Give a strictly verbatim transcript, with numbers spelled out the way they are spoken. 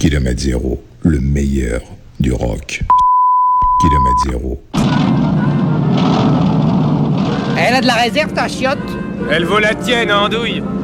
Kilomètre zéro, le meilleur du rock. Kilomètre zéro. Elle a de la réserve, ta chiotte? Elle vaut la tienne, andouille.